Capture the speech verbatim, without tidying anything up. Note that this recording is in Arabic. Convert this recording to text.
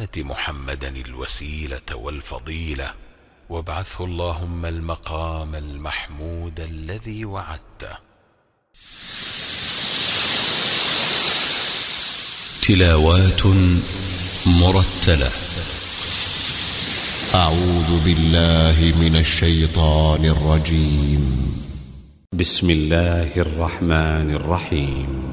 وآت محمدا الوسيلة والفضيلة وابعثه اللهم المقام المحمود الذي وعدته. تلاوات مرتلة. أعوذ بالله من الشيطان الرجيم. بسم الله الرحمن الرحيم.